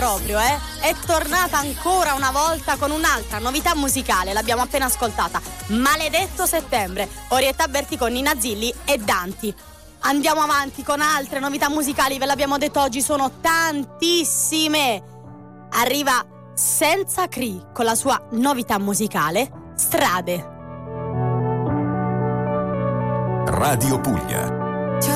proprio, è tornata ancora una volta con un'altra novità musicale, l'abbiamo appena ascoltata, Maledetto Settembre, Orietta Berti con Nina Zilli e Danti. Andiamo avanti con altre novità musicali, ve l'abbiamo detto oggi, sono tantissime. Arriva Senza Cri con la sua novità musicale, Strade. Radio Puglia.